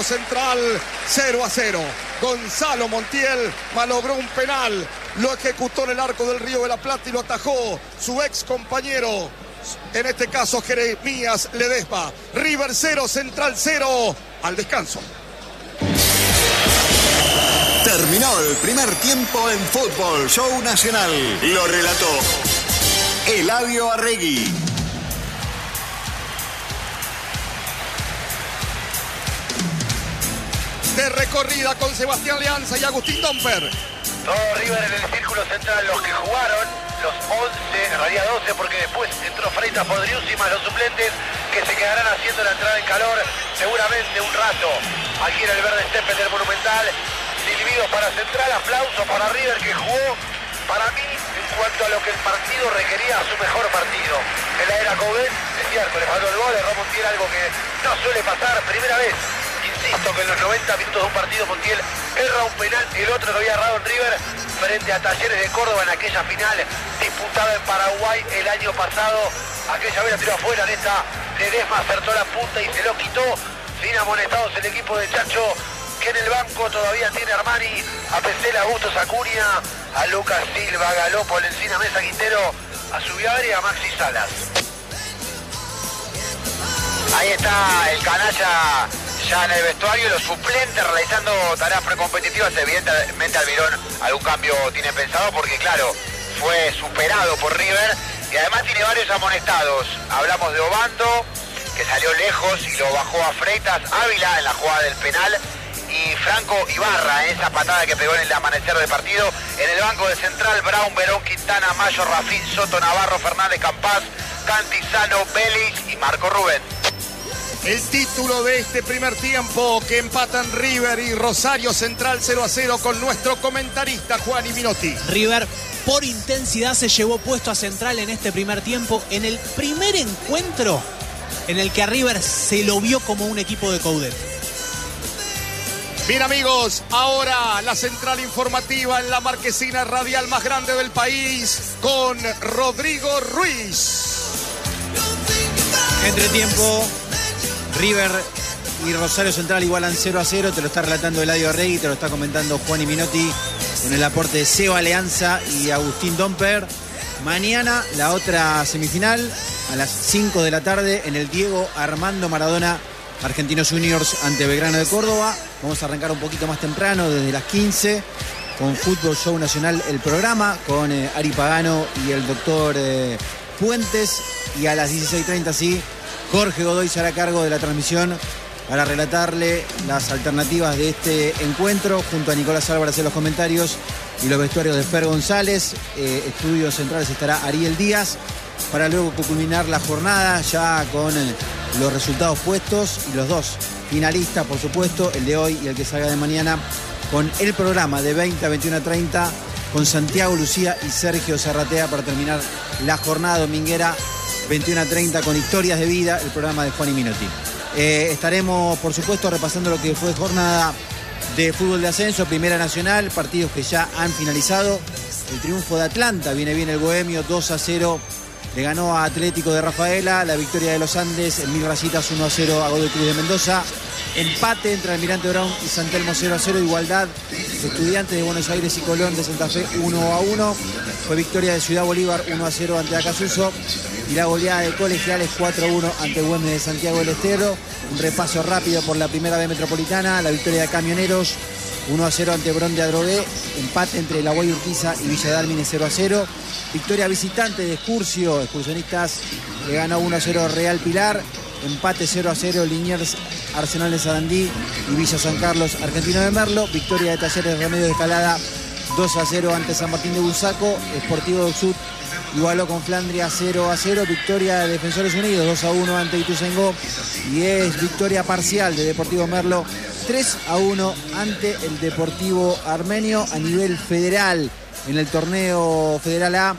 Rosario Central 0-0. Gonzalo Montiel malogró un penal, lo ejecutó en el arco del Río de la Plata y lo atajó su ex compañero, en este caso Jeremías Ledesma. River 0, Central 0, al descanso. Terminó el primer tiempo en Fútbol Show Nacional. Lo relató Eladio Arregui. De recorrida con Sebastián Leanza y Agustín Domper. Todo River en el círculo central, los que jugaron, los 11, en realidad 12, porque después entró Freitas Podriuzzi más los suplentes que se quedarán haciendo la entrada en calor seguramente un rato. Aquí en el verde césped del Monumental, silbidos para Central, aplausos para River que jugó, para mí, en cuanto a lo que el partido requería, su mejor partido. En la era Coudet, es cierto, le faltó el gol, erró Montiel, algo que no suele pasar, primera vez. Insisto que en los 90 minutos de un partido Montiel erra un penal, el otro que había errado en River frente a Talleres de Córdoba en aquella final disputada en Paraguay el año pasado. Aquella vez la tiró afuera, en esta Ledesma acertó la punta y se lo quitó. Sin amonestados el equipo de Chacho, que en el banco todavía tiene Armani, a Pesela, a Augusto Sacuria, a Lucas Silva, a Galopo, a Encina Mesa Quintero, a Subiabre y a Maxi Salas. Ahí está el canalla ya en el vestuario, los suplentes realizando tareas precompetitivas. Evidentemente Almirón algún cambio tiene pensado porque claro, fue superado por River y además tiene varios amonestados. Hablamos de Obando, que salió lejos y lo bajó a Freitas, Ávila en la jugada del penal y Franco Ibarra en esa patada que pegó en el amanecer del partido. En el banco de Central, Brown, Verón, Quintana, Mayo, Rafín, Soto, Navarro, Fernández, Campás, Cantizano, Vélez y Marco Rubén. El título de este primer tiempo que empatan River y Rosario Central 0-0 con nuestro comentarista Juan Minotti. River por intensidad se llevó puesto a Central en este primer tiempo, en el primer encuentro en el que a River se lo vio como un equipo de Coudet. Bien amigos, ahora la central informativa en la marquesina radial más grande del país con Rodrigo Ruiz. Entretiempo, River y Rosario Central igualan 0-0, te lo está relatando Eladio Arregui, te lo está comentando Juan Minotti con el aporte de Seba Leanza y Agustín Domper. Mañana la otra semifinal a las 5 de la tarde en el Diego Armando Maradona, Argentinos Juniors ante Belgrano de Córdoba. Vamos a arrancar un poquito más temprano, desde las 15, con Fútbol Show Nacional, el programa, con Ari Pagano y el doctor Puentes. Y a las 16:30, sí, Jorge Godoy se hará cargo de la transmisión para relatarle las alternativas de este encuentro, junto a Nicolás Álvarez en los comentarios y los vestuarios de Fer González. Estudios centrales estará Ariel Díaz, para luego culminar la jornada ya con los resultados puestos y los dos finalistas, por supuesto, el de hoy y el que salga de mañana, con el programa de 20 a 21:30 con Santiago Lucía y Sergio Zarratea para terminar la jornada dominguera 21:30 con Historias de Vida, el programa de Juan Minotti. Estaremos, por supuesto, repasando lo que fue jornada de fútbol de ascenso, Primera Nacional, partidos que ya han finalizado. El triunfo de Atlanta, viene bien el Bohemio, 2-0. Le ganó a Atlético de Rafaela, la victoria de los Andes, en 1000 rayitas 1-0 a Godoy Cruz de Mendoza. Empate entre Almirante Brown y San Telmo 0-0. Igualdad de Estudiantes de Buenos Aires y Colón de Santa Fe 1-1. Fue victoria de Ciudad Bolívar 1-0 ante Acasuso. Y la goleada de Colegiales 4-1 ante Güemes de Santiago del Estero. Un repaso rápido por la primera B metropolitana. La victoria de Camioneros 1-0 ante Bron de Adrogué. Empate entre La Guay Urquiza y Villa Dálmine 0-0. Victoria visitante de Excursio. Excursionistas le ganó 1-0 Real Pilar. Empate 0-0 Liniers Arsenal de Sarandí y Villa San Carlos Argentino de Merlo. Victoria de Talleres Remedio de Escalada 2-0 ante San Martín de Bursaco. Sportivo de Sud igualó con Flandria 0-0. Victoria de Defensores Unidos 2-1 ante Ituzaingó. Y es victoria parcial de Deportivo Merlo 3-1 ante el Deportivo Armenio. A nivel federal, en el torneo Federal A,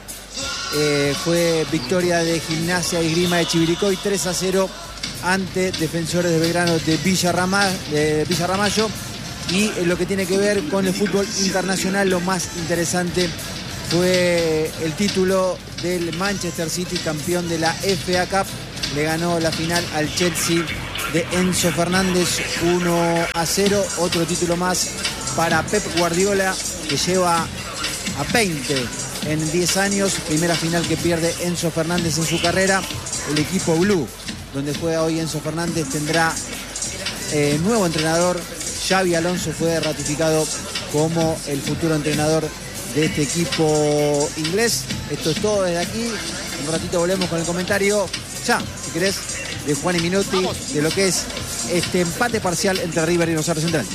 fue victoria de Gimnasia y Esgrima de Chivilcoy 3-0 ante Defensores de Belgrano de Villa Ramallo. Y en lo que tiene que ver con el fútbol internacional, lo más interesante fue el título del Manchester City, campeón de la FA Cup. Le ganó la final al Chelsea de Enzo Fernández, 1-0. Otro título más para Pep Guardiola, que lleva a 20 en 10 años. Primera final que pierde Enzo Fernández en su carrera. El equipo Blue, donde juega hoy Enzo Fernández, tendrá nuevo entrenador. Xabi Alonso fue ratificado como el futuro entrenador de este equipo inglés. Esto es todo desde aquí. Un ratito volvemos con el comentario, ya, si querés, de Juan y Minotti, de lo que es este empate parcial entre River y Rosario Central.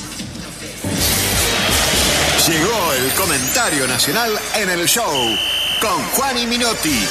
Llegó el comentario nacional en el show con Juan y Minotti.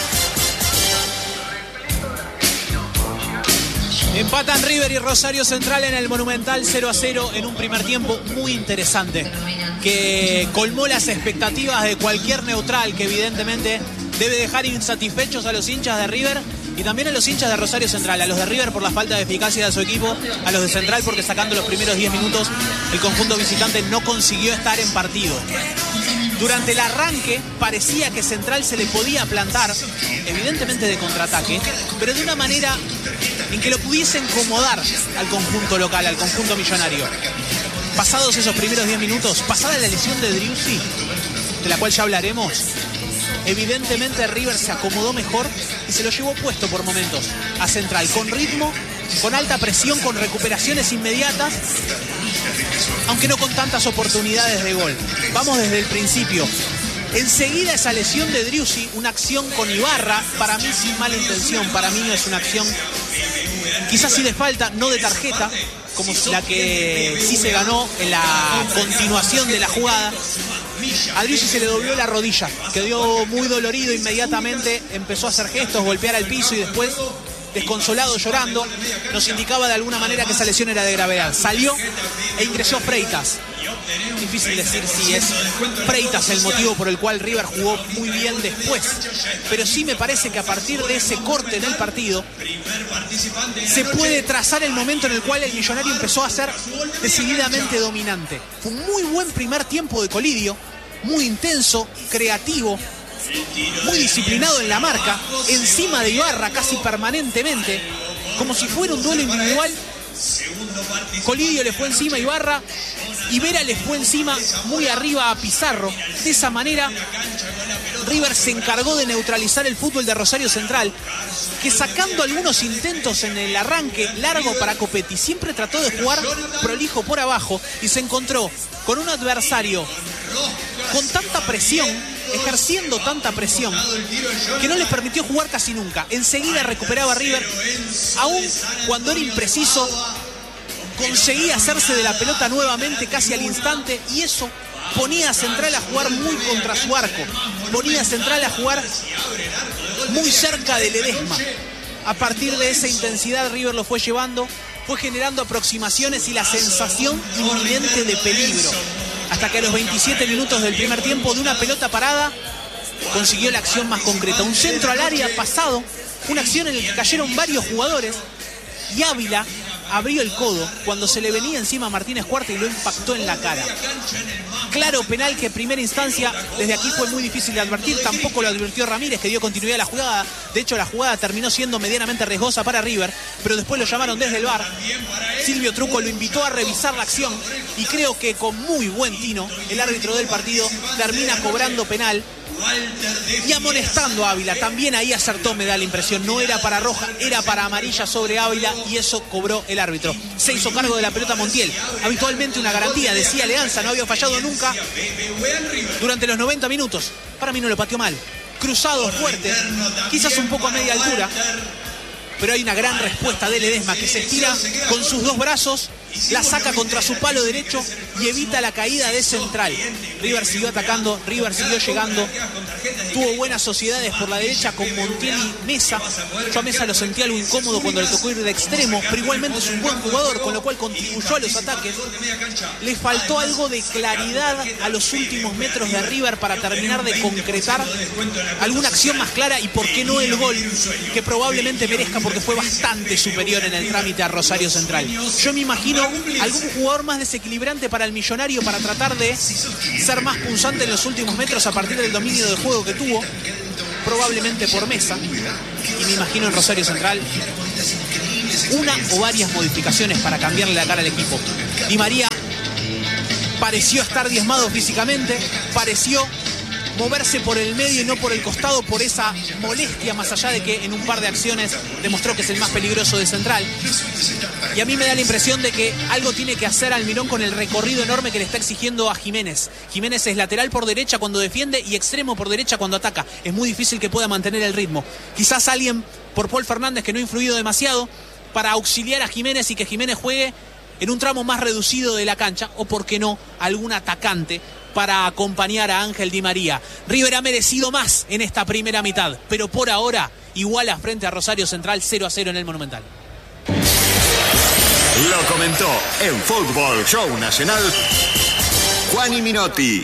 Empatan River y Rosario Central en el Monumental 0-0 en un primer tiempo muy interesante, que colmó las expectativas de cualquier neutral, que evidentemente debe dejar insatisfechos a los hinchas de River y también a los hinchas de Rosario Central. A los de River por la falta de eficacia de su equipo, a los de Central porque sacando los primeros 10 minutos el conjunto visitante no consiguió estar en partido. Durante el arranque parecía que Central se le podía plantar, evidentemente de contraataque, pero de una manera en que lo pudiese incomodar al conjunto local, al conjunto millonario. Pasados esos primeros 10 minutos, pasada la lesión de Driussi, de la cual ya hablaremos, evidentemente River se acomodó mejor y se lo llevó puesto por momentos a Central, con ritmo, con alta presión, con recuperaciones inmediatas, aunque no con tantas oportunidades de gol. Vamos desde el principio. Enseguida esa lesión de Driussi, una acción con Ibarra, para mí sin mala intención, para mí no es una acción quizás sí de falta, no de tarjeta, como la que sí se ganó en la continuación de la jugada. A Driussi se le dobló la rodilla, quedó muy dolorido inmediatamente, empezó a hacer gestos, golpear al piso y después, desconsolado, llorando, nos indicaba de alguna manera que esa lesión era de gravedad. Salió e ingresó Freitas. Difícil decir si es Freitas el motivo por el cual River jugó muy bien después, pero sí me parece que a partir de ese corte en el partido se puede trazar el momento en el cual el millonario empezó a ser decididamente dominante. Fue un muy buen primer tiempo de Colidio, muy intenso, creativo, muy disciplinado en la marca, encima de Ibarra casi permanentemente, como si fuera un duelo individual. Colidio le fue encima a Ibarra y Vera le fue encima muy arriba a Pizarro. De esa manera River se encargó de neutralizar el fútbol de Rosario Central, que sacando algunos intentos en el arranque largo para Copetti, siempre trató de jugar prolijo por abajo y se encontró con un adversario con tanta presión, ejerciendo tanta presión, que no les permitió jugar casi nunca. Enseguida recuperaba River, aún cuando era impreciso, conseguía hacerse de la pelota nuevamente casi al instante, y eso ponía a Central a jugar muy contra su arco, ponía a Central a jugar muy cerca de Ledesma. A partir de esa intensidad River lo fue llevando, fue generando aproximaciones y la sensación inminente de peligro, hasta que a los 27 minutos del primer tiempo, de una pelota parada, consiguió la acción más concreta. Un centro al área pasado, una acción en la que cayeron varios jugadores, y Ávila abrió el codo cuando se le venía encima a Martínez Cuarta y lo impactó en la cara. Claro penal que en primera instancia desde aquí fue muy difícil de advertir, tampoco lo advirtió Ramírez, que dio continuidad a la jugada. De hecho la jugada terminó siendo medianamente riesgosa para River, pero después lo llamaron desde el VAR. Silvio Truco lo invitó a revisar la acción y creo que con muy buen tino el árbitro del partido termina cobrando penal y amonestando a Ávila. También ahí acertó, me da la impresión, no era para roja, era para amarilla sobre Ávila, y eso cobró el árbitro. Se hizo cargo de la pelota Montiel, habitualmente una garantía, decía Leanza, no había fallado nunca durante los 90 minutos. Para mí no lo pateó mal, cruzado fuerte, quizás un poco a media altura, pero hay una gran respuesta de Ledesma, que se estira con sus dos brazos, la saca contra su palo derecho y evita la caída de Central. River siguió atacando, River siguió llegando, tuvo buenas sociedades por la derecha con Montiel y Mesa. Yo a Mesa lo sentía algo incómodo cuando le tocó ir de extremo, pero igualmente es un buen jugador, con lo cual contribuyó a los ataques. Le faltó algo de claridad a los últimos metros de River para terminar de concretar alguna acción más clara, y por qué no el gol, que probablemente merezca porque fue bastante superior en el trámite a Rosario Central. Yo me imagino algún jugador más desequilibrante para el millonario, para tratar de ser más punzante en los últimos metros a partir del dominio del juego que tuvo, probablemente por Mesa. Y me imagino en Rosario Central una o varias modificaciones para cambiarle la cara al equipo. Di María pareció estar diezmado físicamente, pareció moverse por el medio y no por el costado por esa molestia, más allá de que en un par de acciones demostró que es el más peligroso de central. Y a mí me da la impresión de que algo tiene que hacer Almirón con el recorrido enorme que le está exigiendo a Jiménez. Jiménez es lateral por derecha cuando defiende y extremo por derecha cuando ataca. Es muy difícil que pueda mantener el ritmo. Quizás alguien por Paul Fernández, que no ha influido demasiado, para auxiliar a Jiménez y que Jiménez juegue en un tramo más reducido de la cancha, o por qué no, algún atacante para acompañar a Ángel Di María. River ha merecido más en esta primera mitad, pero por ahora iguala frente a Rosario Central 0-0 en el Monumental. Lo comentó en Fútbol Show Nacional Juani Minotti.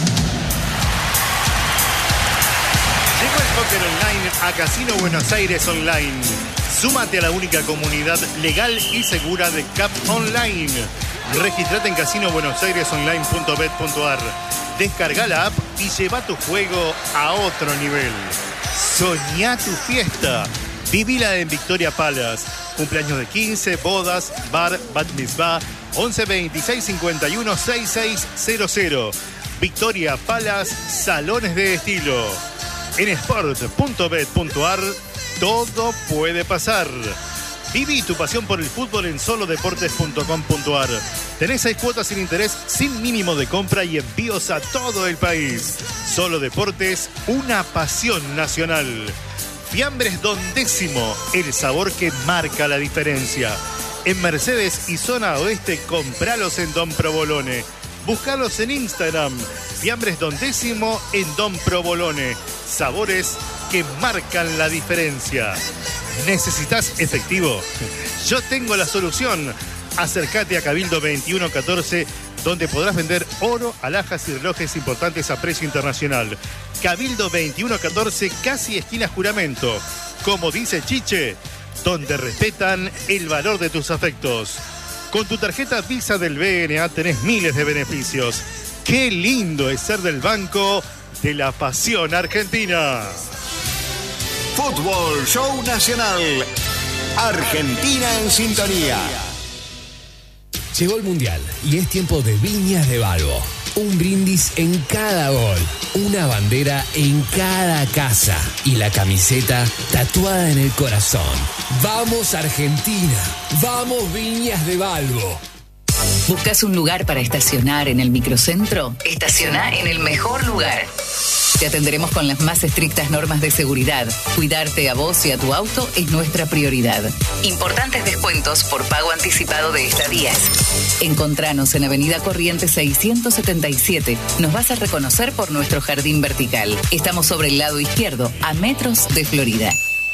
Llegó el póker online a Casino Buenos Aires Online. Súmate a la única comunidad legal y segura de CAP Online. Registrate en casinobuenosairesonline.bet.ar. Descarga la app y lleva tu juego a otro nivel. Soñá tu fiesta. Vivila en Victoria Palace. Cumpleaños de 15, bodas, bar, bat mitzvah, 11 26 51 6600. Victoria Palace, salones de estilo. En sport.bet.ar todo puede pasar. Viví tu pasión por el fútbol en solodeportes.com.ar. Tenés 6 cuotas sin interés, sin mínimo de compra y envíos a todo el país. Solo Deportes, una pasión nacional. Fiambres Don Décimo, el sabor que marca la diferencia. En Mercedes y zona oeste, compralos en Don Provolone. Búscalos en Instagram. Fiambres Don Décimo en Don Provolone. Sabores que marcan la diferencia. ¿Necesitas efectivo? Yo tengo la solución. Acércate a Cabildo 2114, donde podrás vender oro, alhajas y relojes importantes a precio internacional. Cabildo 2114, casi esquina Juramento. Como dice Chiche, donde respetan el valor de tus afectos. Con tu tarjeta Visa del BNA tenés miles de beneficios. ¡Qué lindo es ser del Banco de la Pasión Argentina! Fútbol Show Nacional. Argentina en sintonía. Llegó el Mundial y es tiempo de Viñas de Balbo. Un brindis en cada gol, una bandera en cada casa y la camiseta tatuada en el corazón. ¡Vamos Argentina! ¡Vamos Viñas de Balbo! ¿Buscas un lugar para estacionar en el microcentro? Estaciona en el mejor lugar. Te atenderemos con las más estrictas normas de seguridad. Cuidarte a vos y a tu auto es nuestra prioridad. Importantes descuentos por pago anticipado de estadías. Encontranos en Avenida Corrientes 677. Nos vas a reconocer por nuestro jardín vertical. Estamos sobre el lado izquierdo, a metros de Florida.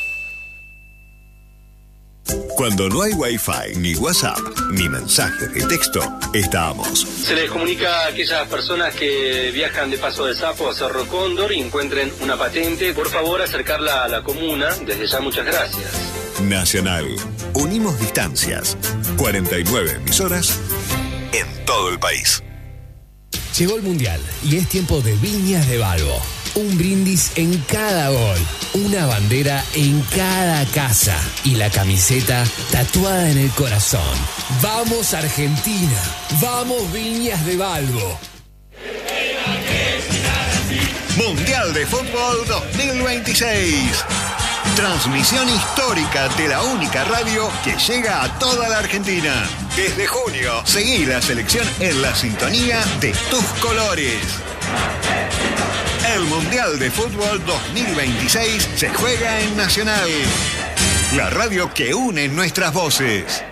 Cuando no hay Wi-Fi, ni WhatsApp, ni mensajes de texto, estamos. Se les comunica a aquellas personas que viajan de Paso del Sapo a Cerro Cóndor y encuentren una patente. Por favor, acercarla a la comuna. Desde ya, muchas gracias. Nacional. Unimos distancias. 49 emisoras en todo el país. Llegó el Mundial y es tiempo de Viñas de Balbo. Un brindis en cada gol, una bandera en cada casa y la camiseta tatuada en el corazón. ¡Vamos Argentina! ¡Vamos Viñas de Balbo! Mundial de Fútbol 2026. Transmisión histórica de la única radio que llega a toda la Argentina. Desde junio, seguí la selección en la sintonía de tus colores. El Mundial de Fútbol 2026 se juega en Nacional, la radio que une nuestras voces.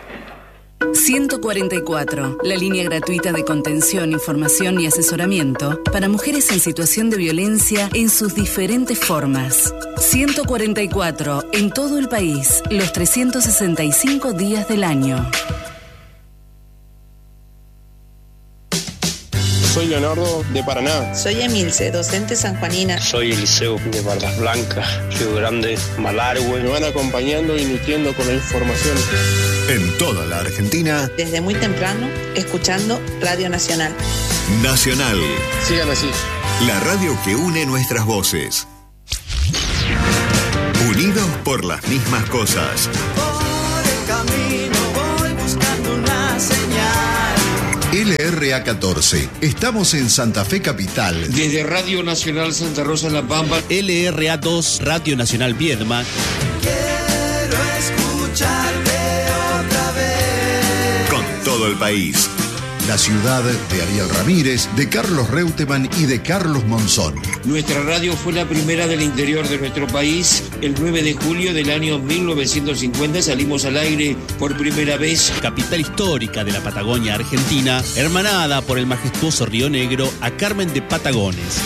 144, la línea gratuita de contención, información y asesoramiento para mujeres en situación de violencia en sus diferentes formas. 144, en todo el país, los 365 días del año. Soy Leonardo de Paraná. Soy Emilce, docente sanjuanina. Soy Eliseo de Barras Blancas, Río Grande, Malargüe. Me van acompañando y nutriendo con la información. En toda la Argentina. Desde muy temprano, escuchando Radio Nacional. Nacional. Sigan así. La radio que une nuestras voces. Unidos por las mismas cosas. Por el camino voy buscando una señal. LRA14. Estamos en Santa Fe Capital. Desde Radio Nacional Santa Rosa La Pampa. LRA2 Radio Nacional Viedma. Quiero escucharte otra vez. Con todo el país. La ciudad de Ariel Ramírez, de Carlos Reutemann y de Carlos Monzón. Nuestra radio fue la primera del interior de nuestro país. El 9 de julio del año 1950 salimos al aire por primera vez. Capital histórica de la Patagonia Argentina, hermanada por el majestuoso Río Negro a Carmen de Patagones.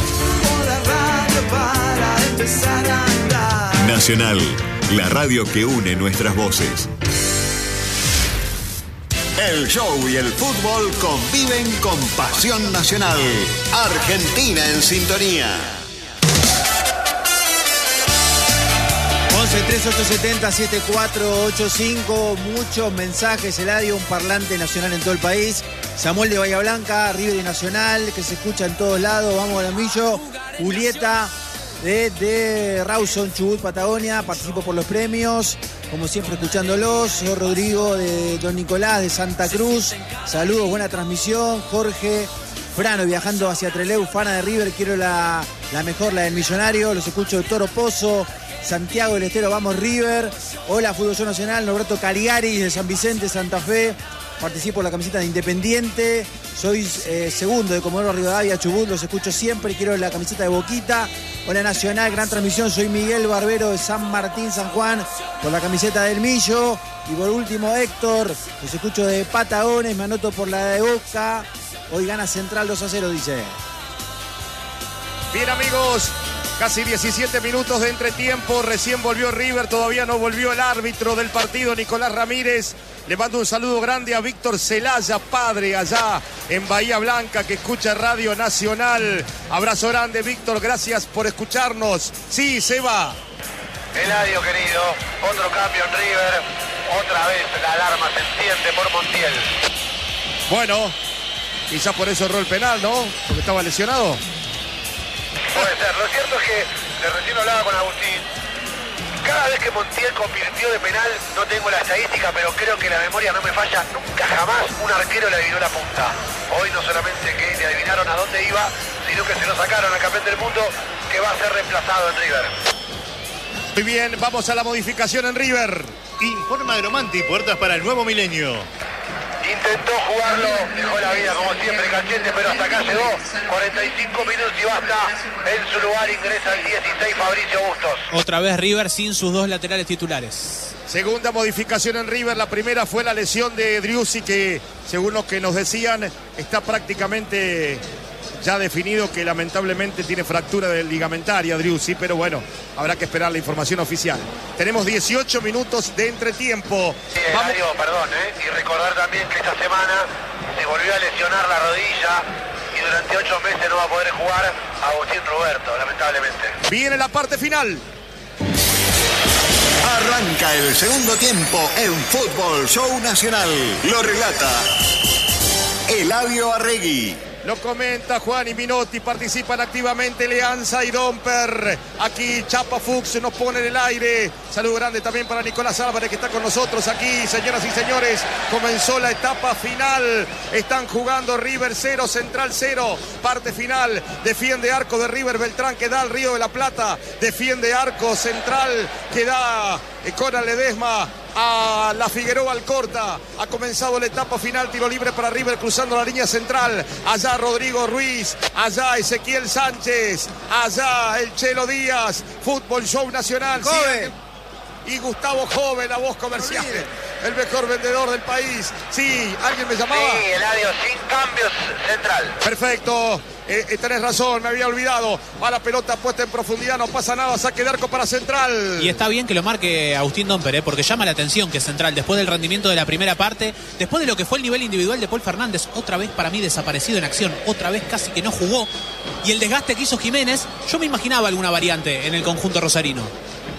Nacional, la radio que une nuestras voces. El show y el fútbol conviven con pasión nacional. Argentina en sintonía. 11-3870-7485. Muchos mensajes, Eladio, un parlante nacional en todo el país. Samuel de Bahía Blanca, River y Nacional, que se escucha en todos lados. Vamos, Gramillo. Julieta de Rawson, Chubut, Patagonia. Participo por los premios. Como siempre, escuchándolos. Yo, Rodrigo de Don Nicolás de Santa Cruz. Saludos, buena transmisión. Jorge Frano, viajando hacia Trelew, fana de River. Quiero la mejor, la del Millonario. Los escucho de Toro Pozo. Santiago del Estero, vamos River. Hola, Fútbol Show Nacional. Norberto Caligari de San Vicente, Santa Fe. Participo por la camiseta de Independiente. Soy segundo de Comodoro Rivadavia, Chubut. Los escucho siempre. Quiero la camiseta de Boquita. Hola, Nacional. Gran transmisión. Soy Miguel Barbero de San Martín, San Juan. Por la camiseta del Millo. Y por último, Héctor. Los escucho de Patagones. Me anoto por la de Boca. Hoy gana Central 2-0, dice. Bien, amigos. Casi 17 minutos de entretiempo. Recién volvió River. Todavía no volvió el árbitro del partido, Nicolás Ramírez. Le mando un saludo grande a Víctor Celaya, padre, allá en Bahía Blanca, que escucha Radio Nacional. Abrazo grande, Víctor. Gracias por escucharnos. Sí, Seba. Eladio, querido. Otro cambio en River. Otra vez la alarma se enciende por Montiel. Bueno, quizás por eso erró el penal, ¿no? Porque estaba lesionado. Puede ser. Lo cierto es que recién hablaba con Agustín. Cada vez que Montiel convirtió de penal, no tengo la estadística, pero creo que la memoria no me falla. Nunca jamás un arquero le adivinó la punta. Hoy no solamente que le adivinaron a dónde iba, sino que se lo sacaron al campeón del mundo, que va a ser reemplazado en River. Muy bien, vamos a la modificación en River. Informa Gromanti, puertas para el nuevo milenio. Intentó jugarlo, dejó la vida como siempre Cachete, pero hasta acá llegó. 45 minutos y basta. En su lugar ingresa el 16 Fabricio Bustos. Otra vez River sin sus dos laterales titulares. Segunda modificación en River. La primera fue la lesión de Driussi, que según lo que nos decían está prácticamente ya definido que lamentablemente tiene fractura ligamentaria Driussi, pero bueno, habrá que esperar la información oficial. Tenemos 18 minutos de entretiempo. Eladio, perdón, y recordar también que esta semana se volvió a lesionar la rodilla y durante 8 meses no va a poder jugar Agustín Roberto, lamentablemente. Viene la parte final. Arranca el segundo tiempo en Fútbol Show Nacional. Lo relata Eladio Arregui. Lo comenta Juan y Minotti, participan activamente Leanza y Domper. Aquí Chapa Fuchs nos pone en el aire. Saludo grande también para Nicolás Álvarez, que está con nosotros aquí. Señoras y señores, comenzó la etapa final. Están jugando River 0, Central 0. Parte final, defiende arco de River Beltrán, que da al Río de la Plata. Defiende arco Central, que da Conan Ledesma a la Figueroa Alcorta. Ha comenzado la etapa final, tiro libre para River cruzando la línea central. Allá Rodrigo Ruiz, allá Ezequiel Sánchez, allá el Chelo Díaz. Fútbol Show Nacional. Y Gustavo Jove, la voz comercial, el mejor vendedor del país. Sí, ¿alguien me llamaba? Sí, Eladio, sin cambios, Central. Perfecto. Tenés razón, me había olvidado. Va la pelota puesta en profundidad, no pasa nada, saque de arco para Central. Y está bien que lo marque Agustín Domper, porque llama la atención que Central, después del rendimiento de la primera parte, después de lo que fue el nivel individual de Paul Fernández, otra vez para mí desaparecido en acción, otra vez casi que no jugó, y el desgaste que hizo Jiménez, yo me imaginaba alguna variante en el conjunto rosarino.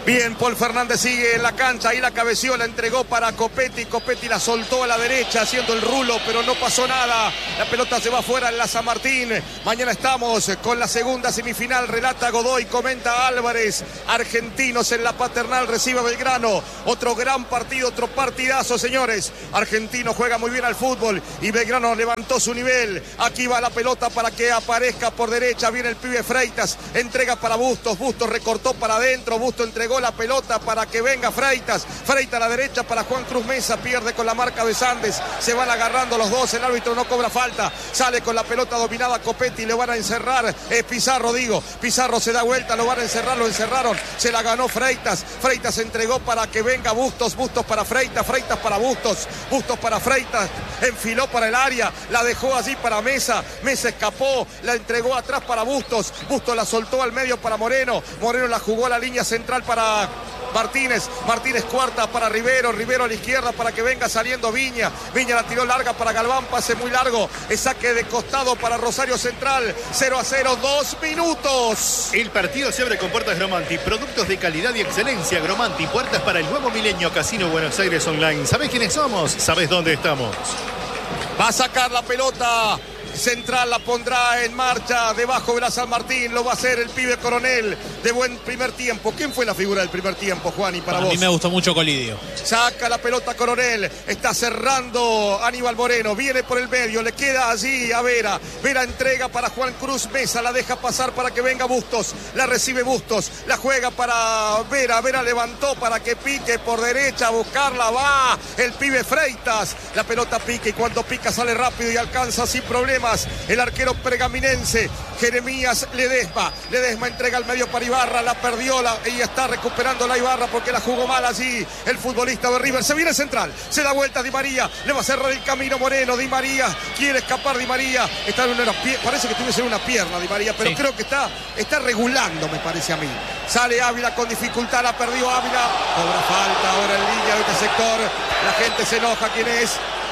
Bien, Paul Fernández sigue en la cancha, ahí la cabeció, la entregó para Copetti, Copetti la soltó a la derecha haciendo el rulo, pero no pasó nada, la pelota se va fuera en la San Martín. Mañana estamos con la segunda semifinal, relata Godoy, comenta Álvarez, Argentinos en la Paternal recibe a Belgrano, otro gran partido, otro partidazo, señores. Argentino juega muy bien al fútbol y Belgrano levantó su nivel. Aquí va la pelota para que aparezca por derecha, viene el pibe Freitas, entrega para Bustos, Bustos recortó para adentro, Bustos entregó la pelota para que venga Freitas a la derecha para Juan Cruz Mesa, pierde con la marca de Sandes, se van agarrando los dos, el árbitro no cobra falta, sale con la pelota dominada Copetti, le van a encerrar, Pizarro Pizarro se da vuelta, lo van a encerrar, lo encerraron, se la ganó Freitas entregó para que venga Bustos para Freitas para Bustos para Freitas, enfiló para el área, la dejó allí para Mesa escapó, la entregó atrás para Bustos la soltó al medio para Moreno la jugó a la línea central para Martínez cuarta para Rivero a la izquierda para que venga saliendo Viña la tiró larga para Galván, pase muy largo, el saque de costado para Rosario Central, 0-0, 2 minutos. El partido se abre con puertas Gromanti, productos de calidad y excelencia. Gromanti, puertas para el nuevo milenio, Casino Buenos Aires Online. ¿Sabés quiénes somos? ¿Sabés dónde estamos? Va a sacar la pelota Central, la pondrá en marcha debajo de la San Martín, lo va a hacer el pibe Coronel, de buen primer tiempo. ¿Quién fue la figura del primer tiempo, Juani, para vos? A mí me gustó mucho Colidio. Saca la pelota Coronel, está cerrando Aníbal Moreno, viene por el medio, le queda allí a Vera entrega para Juan Cruz Mesa, la deja pasar para que venga Bustos, la recibe Bustos, la juega para Vera levantó para que pique por derecha, a buscarla, va el pibe Freitas, la pelota pica y cuando pica sale rápido y alcanza sin problemas el arquero pergaminense Jeremías Ledesma entrega al medio para Ibarra, la perdió y está recuperando la Ibarra porque la jugó mal allí el futbolista de River, se viene Central, se da vuelta Di María, le va a cerrar el camino Moreno, Di María, quiere escapar Di María, está en parece que tuviese una pierna Di María, pero sí, creo que está regulando, me parece a mí, sale Ávila con dificultad, la perdió Ávila, cobra falta ahora en línea de este sector, la gente se enoja, ¿quién es?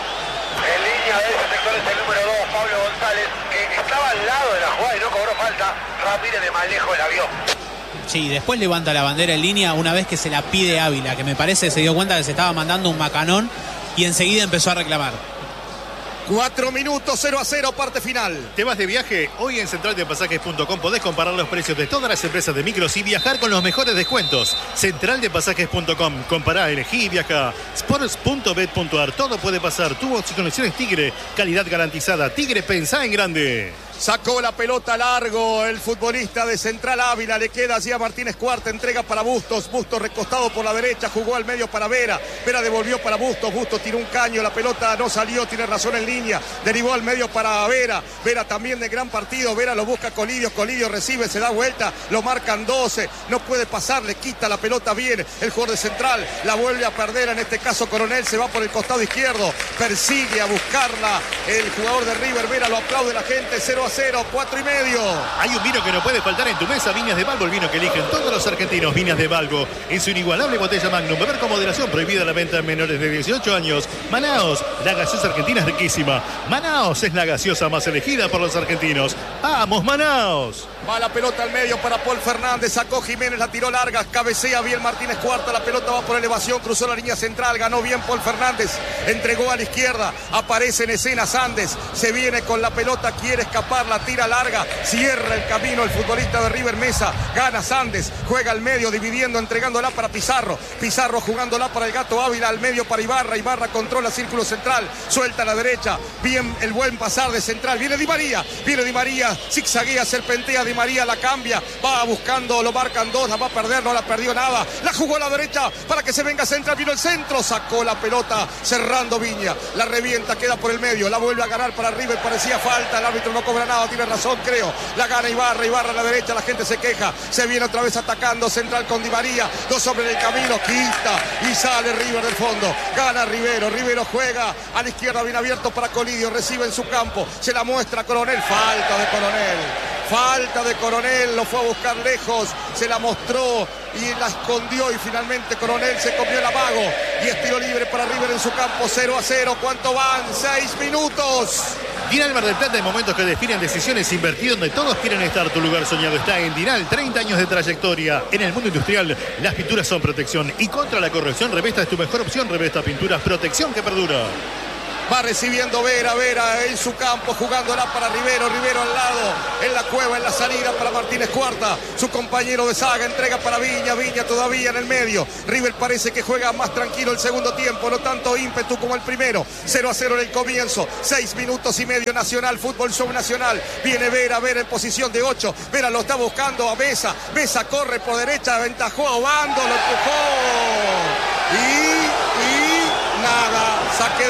En línea de ese sector es el número 2, Pablo González, que estaba al lado de la jugada y no cobró falta. Ramírez de más lejos la vio. Sí, después levanta la bandera en línea una vez que se la pide Ávila, que me parece se dio cuenta que se estaba mandando un macanón y enseguida empezó a reclamar. 4 minutos, 0-0, parte final. ¿Te vas de viaje? Hoy en centraldepasajes.com podés comparar los precios de todas las empresas de micros y viajar con los mejores descuentos. Centraldepasajes.com, compará, elegí y viaja. Sports.bet.ar, todo puede pasar. Tu conexiones Tigre, calidad garantizada. Tigre, pensá en grande. Sacó la pelota largo el futbolista de Central Ávila, le queda allí a Martínez Cuarta, entrega para Bustos recostado por la derecha, jugó al medio para Vera devolvió para Bustos tiró un caño, la pelota no salió, tiene razón en línea, derivó al medio para Vera también de gran partido, Vera lo busca Colidio recibe, se da vuelta, lo marcan 12, no puede pasar, le quita la pelota bien el jugador de Central, la vuelve a perder, en este caso Coronel se va por el costado izquierdo, persigue a buscarla el jugador de River, Vera lo aplaude la gente, 0-0, 4 y medio. Hay un vino que no puede faltar en tu mesa, Viñas de Balbo, el vino que eligen todos los argentinos. Viñas de Balbo, en su inigualable botella Magnum, beber con moderación, prohibida la venta en menores de 18 años. Manaos, la gaseosa argentina es riquísima. Manaos es la gaseosa más elegida por los argentinos. ¡Vamos, Manaos! Va la pelota al medio para Paul Fernández, sacó Jiménez, la tiró larga, cabecea bien Martínez Cuarta, la pelota va por elevación, cruzó la línea central, ganó bien Paul Fernández, entregó a la izquierda, aparece en escena Sandes, se viene con la pelota, quiere escapar, la tira larga, cierra el camino el futbolista de River Mesa, gana Sandes, juega al medio, dividiendo, entregándola para Pizarro jugándola para el Gato Ávila, al medio para Ibarra controla círculo central, suelta a la derecha, bien el buen pasar de Central, viene Di María, zigzaguea, serpentea, Di María la cambia, va buscando, lo marcan dos, la va a perder, no la perdió nada, la jugó a la derecha para que se venga Central, vino el centro, sacó la pelota, cerrando Viña, la revienta, queda por el medio, la vuelve a ganar para River, parecía falta, el árbitro no cobra nada, tiene razón creo, la gana Ibarra a la derecha, la gente se queja, se viene otra vez atacando Central con Di María, dos hombres en el camino, quita y sale River del fondo, gana Rivero juega a la izquierda bien abierto para Colidio, recibe en su campo, se la muestra Coronel, falta de Coronel, lo fue a buscar lejos, se la mostró y la escondió y finalmente Coronel se comió el amago y es tiro libre para River en su campo, 0-0, ¿cuánto van? 6 minutos. Dinal Mar del Plata, en momentos que definen decisiones, invertido donde todos quieren estar. Tu lugar soñado está en Dinal. 30 años de trayectoria en el mundo industrial. Las pinturas son protección y contra la corrosión. Revesta es tu mejor opción. Revesta Pinturas, protección que perdura. Va recibiendo Vera en su campo, jugándola para Rivero al lado, en la cueva, en la salida para Martínez Cuarta, su compañero de saga, entrega para Viña todavía en el medio. River parece que juega más tranquilo el segundo tiempo, no tanto ímpetu como el primero. 0-0 en el comienzo, 6 minutos y medio. Nacional, Fútbol Show Nacional, viene Vera en posición de 8, Vera lo está buscando a Mesa corre por derecha, aventajó a Obando, lo empujó y nada, saque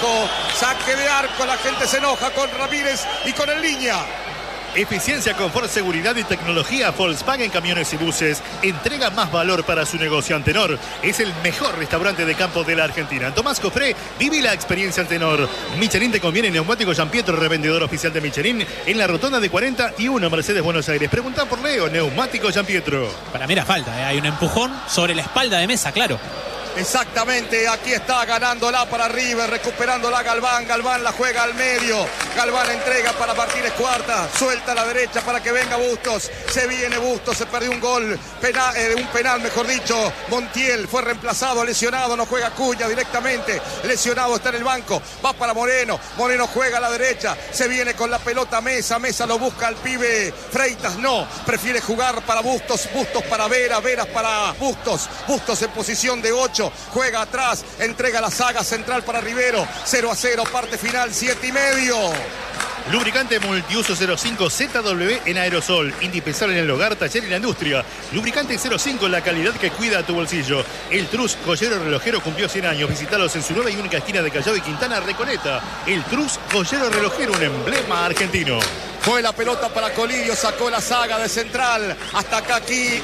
de arco, la gente se enoja con Ramírez y con el Línea. Eficiencia, confort, seguridad y tecnología. Volkswagen Camiones y Buses entrega más valor para su negocio. Antenor es el mejor restaurante de campo de la Argentina. Tomás Cofré, viví la experiencia Antenor. Michelin te conviene. Neumático Gianpietro, revendedor oficial de Michelin en la rotonda de 41 Mercedes Buenos Aires. Preguntá por Leo, Neumático Gianpietro. Para mí era falta, hay un empujón sobre la espalda de Mesa, claro. Exactamente, aquí está ganándola para River, recuperándola Galván la juega al medio, Galván entrega para Martínez Cuarta, suelta a la derecha para que venga Bustos, se viene Bustos, se perdió un gol, un penal mejor dicho, Montiel fue reemplazado, lesionado, no juega Cuña directamente, lesionado está en el banco, va para Moreno juega a la derecha, se viene con la pelota Mesa lo busca al pibe Freitas, no, prefiere jugar para Bustos para Vera para Bustos en posición de 8, juega atrás, entrega la saga central para Rivero. 0-0, parte final, 7:30. Lubricante multiuso 05 ZW en aerosol, indispensable en el hogar, taller y la industria. Lubricante 05, la calidad que cuida a tu bolsillo. El Trus, joyero relojero, cumplió 100 años. Visítalos en su nueva y única esquina de Callao y Quintana, Recoleta. El Trus, joyero relojero, un emblema argentino. Fue la pelota para Colidio, sacó la saga de central. Hasta acá aquí,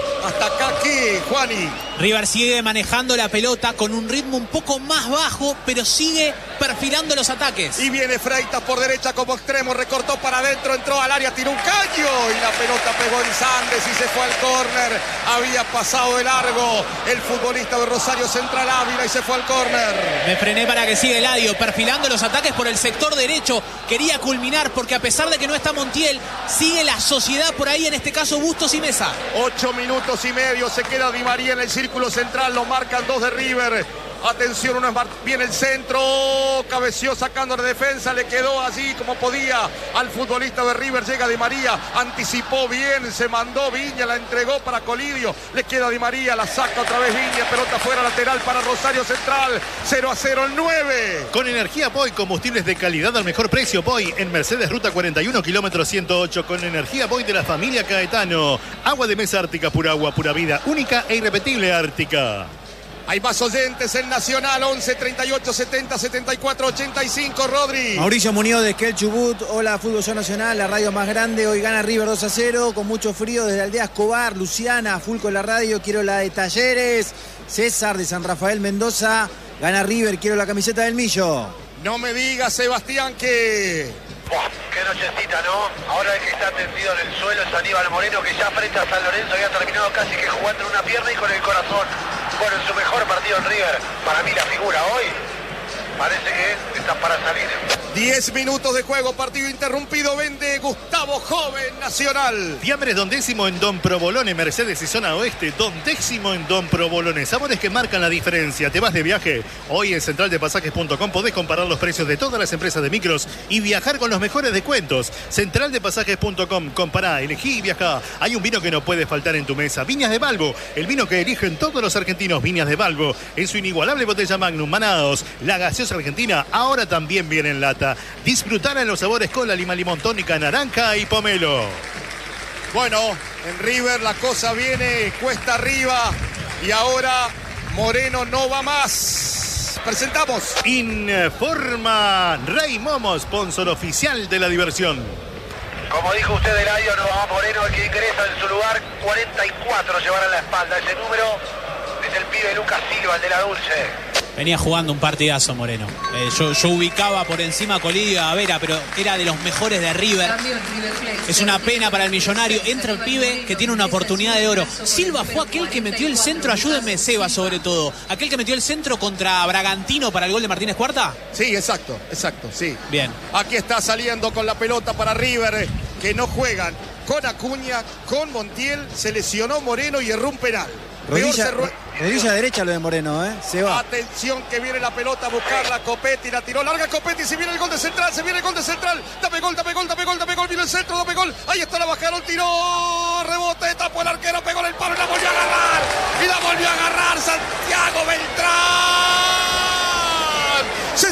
Juani. River sigue manejando la pelota con un ritmo un poco más bajo, pero sigue perfilando los ataques. Y viene Freitas por derecha como extremo, recortó para adentro, entró al área, tiró un caño y la pelota pegó en Sandes y se fue al córner. Había pasado de largo el futbolista de Rosario Central Ávila y se fue al córner. Me frené para que siga Eladio, perfilando los ataques por el sector derecho. Quería culminar porque a pesar de que no está Montiel, sigue la sociedad por ahí, en este caso Bustos y Mesa. 8 minutos y medio, se queda Di María en el círculo central, lo marcan 2 de River. Atención, uno es bien el centro, cabeció sacando de defensa, le quedó allí como podía al futbolista de River, llega Di María, anticipó bien, se mandó Viña, la entregó para Colidio, le queda Di María, la saca otra vez Viña, pelota fuera lateral para Rosario Central, 0-0 el 9. Con energía Boy, combustibles de calidad al mejor precio. Boy en Mercedes Ruta 41, kilómetro 108, con energía Boy de la familia Caetano. Agua de mesa Ártica, pura agua, pura vida, única e irrepetible Ártica. Hay más oyentes en Nacional, 11 38 70 74 85, Rodri. Mauricio Muñoz de Esquel Chubut. Hola, Fútbol Show Nacional, la radio más grande. Hoy gana River 2-0, con mucho frío desde Aldea Escobar. Luciana, full con la radio, quiero la de Talleres. César de San Rafael Mendoza, gana River, quiero la camiseta del Millo. No me digas, Sebastián, que... Qué nochecita, ¿no? Ahora el que está tendido en el suelo es Aníbal Moreno, que ya frente a San Lorenzo había terminado casi que jugando en una pierna y con el corazón. Bueno, en su mejor partido en River, para mí la figura hoy, parece que está para salir. 10 minutos de juego, partido interrumpido, vende Gustavo Joven, Nacional. Fiambres Don Décimo en Don Provolone, Mercedes y Zona Oeste. Don Décimo en Don Provolone. Sabores que marcan la diferencia. ¿Te vas de viaje? Hoy en centraldepasajes.com podés comparar los precios de todas las empresas de micros y viajar con los mejores descuentos. Centraldepasajes.com. Compará, elegí y viajá. Hay un vino que no puede faltar en tu mesa. Viñas de Balbo, el vino que eligen todos los argentinos. Viñas de Balbo, en su inigualable botella Magnum. Manados, la gaseosa argentina, ahora también viene en lata. Disfrutar en los sabores cola, lima, limón, tónica, naranja y pomelo. Bueno, en River la cosa viene cuesta arriba y ahora Moreno no va más. Presentamos. Informa Rey Momo, sponsor oficial de la diversión. Como dijo usted, Eladio, no va Moreno, el que ingresa en su lugar. 44 llevará en la espalda. Ese número es el pibe Lucas Silva, el de la Dulce. Venía jugando un partidazo Moreno. Yo ubicaba por encima a Colidio y a Vera, pero era de los mejores de River. Es una pena para el Millonario. Entra el pibe que tiene una oportunidad de oro. Silva fue aquel que metió el centro, ayúdenme Seba sobre todo, aquel que metió el centro contra Bragantino para el gol de Martínez Cuarta. Sí, exacto, sí. Bien. Aquí está saliendo con la pelota para River, que no juegan con Acuña, con Montiel, se lesionó Moreno y erró un penal. Rodilla derecha lo de Moreno, se va. Atención que viene la pelota a buscarla, Copetti la tiró, larga Copetti, se viene el gol de Central, dame gol, viene el centro, dame gol, ahí está, la bajaron, tiró, rebote, tapó el arquero, pegó en el palo y la volvió a agarrar, Santiago Beltrán. Se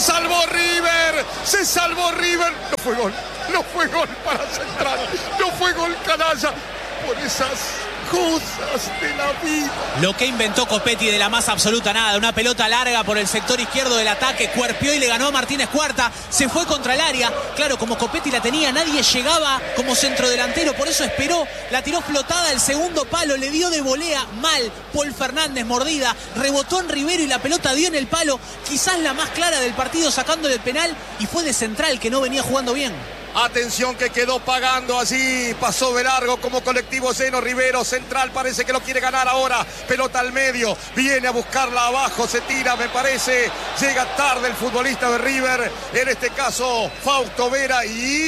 salvó River, no fue gol para Central, no fue gol canalla, por esas cosas de la vida. Lo que inventó Copetti de la más absoluta nada, una pelota larga por el sector izquierdo del ataque, cuerpeó y le ganó a Martínez Cuarta, se fue contra el área, claro, como Copetti la tenía, nadie llegaba como centrodelantero, por eso esperó, la tiró flotada el segundo palo, le dio de volea mal, Paul Fernández mordida, rebotó en Rivero y la pelota dio en el palo, quizás la más clara del partido sacándole el penal, y fue de Central que no venía jugando bien. Atención que quedó pagando allí, pasó de largo como colectivo lleno Rivero, Central parece que lo quiere ganar ahora, pelota al medio, viene a buscarla abajo, se tira me parece, llega tarde el futbolista de River, en este caso Fausto Vera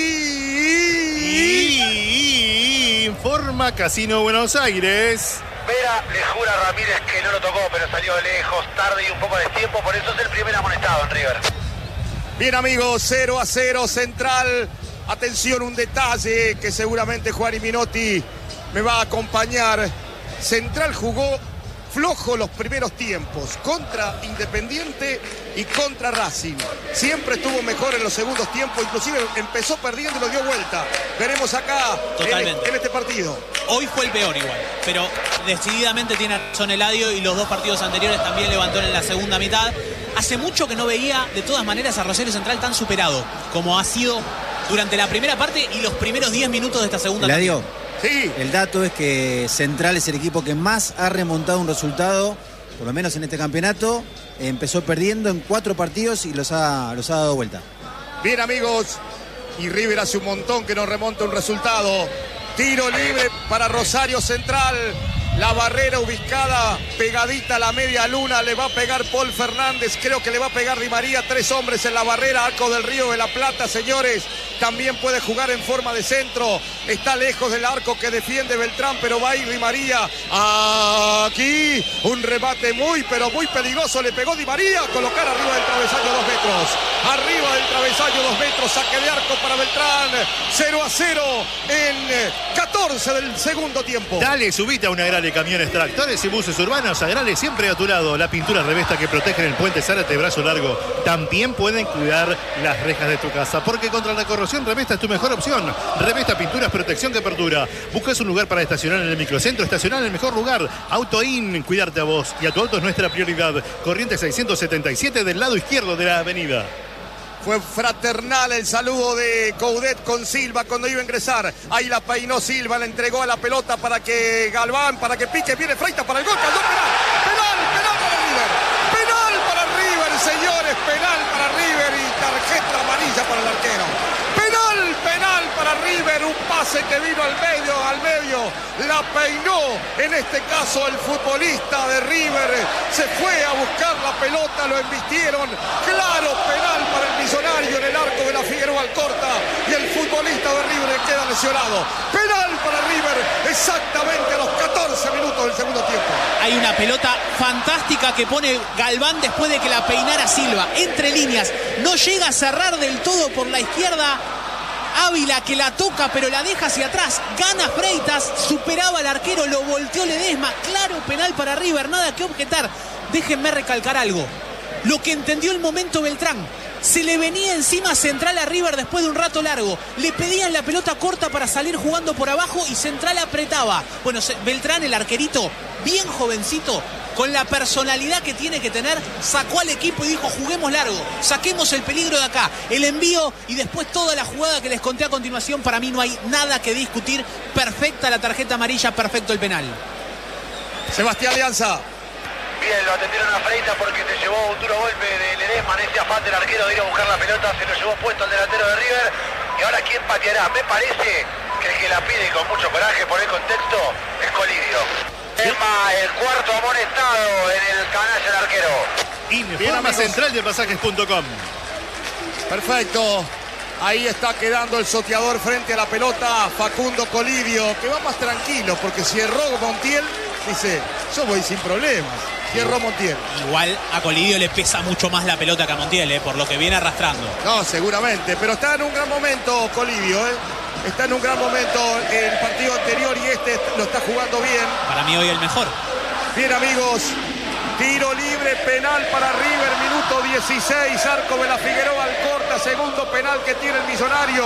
y informa Casino Buenos Aires. Vera le jura a Ramírez que no lo tocó, pero salió lejos, tarde y un poco de tiempo, por eso es el primer amonestado en River. Bien amigos, 0-0 Central. Atención, un detalle que seguramente Juan y Minotti me va a acompañar. Central jugó flojo los primeros tiempos contra Independiente y contra Racing. Siempre estuvo mejor en los segundos tiempos, inclusive empezó perdiendo y lo dio vuelta. Veremos acá en este partido. Hoy fue el peor igual, pero decididamente tiene razón Eladio y los dos partidos anteriores también levantó en la segunda mitad. Hace mucho que no veía de todas maneras a Rosario Central tan superado como ha sido durante la primera parte y los primeros 10 minutos de esta segunda parte. Eladio, sí. El dato es que Central es el equipo que más ha remontado un resultado, por lo menos en este campeonato. Empezó perdiendo en 4 partidos y los ha dado vuelta. Bien amigos, y River hace un montón que no remonta un resultado. Tiro libre para Rosario Central. La barrera ubicada pegadita a la media luna, le va a pegar Paul Fernández, creo que le va a pegar Di María, 3 hombres en la barrera, Arco del Río de la Plata, señores, también puede jugar en forma de centro, está lejos del arco que defiende Beltrán, pero va a ir Di María, aquí un remate muy peligroso, le pegó Di María, colocar arriba del travesaño 2 metros, arriba del travesaño 2 metros, saque de arco para Beltrán, 0-0 en 14 del segundo tiempo. Dale, subite a una gran de camiones, tractores y buses urbanos, Agrale siempre a tu lado. La pintura Revesta que protege el puente Zárate brazo largo. También pueden cuidar las rejas de tu casa, porque contra la corrosión Revesta es tu mejor opción. Revesta Pinturas, protección que perdura. Buscas un lugar para estacionar en el microcentro, estacionar en el mejor lugar. Autoin, cuidarte a vos y a tu auto es nuestra prioridad. Corrientes 677 del lado izquierdo de la avenida. Fue fraternal el saludo de Coudet con Silva cuando iba a ingresar. Ahí la peinó Silva, le entregó a la pelota para que Galván, para que pique, viene Freitas para el gol, cayó penal para River. Penal para River, señores, penal para River y tarjeta amarilla para el arquero. Penal para River, un pase que vino al medio, la peinó, en este caso el futbolista de River, se fue a buscar la pelota, lo embistieron, claro, penal para el Millonario en el arco de la Figueroa Alcorta y el futbolista de River queda lesionado. Penal para River, exactamente a los 14 minutos del segundo tiempo. Hay una pelota fantástica que pone Galván después de que la peinara Silva, entre líneas, no llega a cerrar del todo por la izquierda. Ávila que la toca pero la deja hacia atrás, gana Freitas, superaba al arquero, lo volteó Ledesma, claro, penal para River, nada que objetar. Déjenme recalcar algo, lo que entendió el momento Beltrán, se le venía encima Central a River después de un rato largo, le pedían la pelota corta para salir jugando por abajo y Central apretaba. Bueno, Beltrán, el arquerito, bien jovencito, con la personalidad que tiene que tener, sacó al equipo y dijo, juguemos largo, saquemos el peligro de acá, el envío y después toda la jugada que les conté a continuación. Para mí no hay nada que discutir, perfecta la tarjeta amarilla, perfecto el penal. Sebastián Alianza. Bien, lo atendieron a Freitas porque se llevó un duro golpe de Ledesma, ese afán del arquero de ir a buscar la pelota, se lo llevó puesto el delantero de River. Y ahora, ¿quién pateará? Me parece que el que la pide con mucho coraje por el contexto es Colidio. Emma, el cuarto amonestado en el canalla del arquero. Informe central de pasajes.com. Perfecto. Ahí está quedando el soteador frente a la pelota, Facundo Colidio, que va más tranquilo, porque si erró Montiel, dice, yo voy sin problemas. Si erró Montiel. Igual a Colidio le pesa mucho más la pelota que a Montiel, por lo que viene arrastrando. No, seguramente, pero está en un gran momento Colidio, Está en un gran momento el partido anterior y este lo está jugando bien. Para mí hoy el mejor. Bien, amigos. Tiro libre, penal para River, minuto 16. Arco de la Figueroa Alcorta, segundo penal que tiene el Millonario.